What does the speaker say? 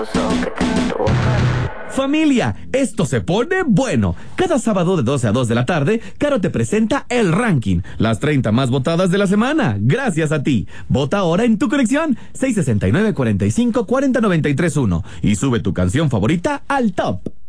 Familia, esto se pone bueno. Cada sábado de 12 a 2 de la tarde, Caro te presenta el ranking, las 30 más votadas de la semana. Gracias a ti. Vota ahora en tu colección 669-45-40-93-1 y sube tu canción favorita al top.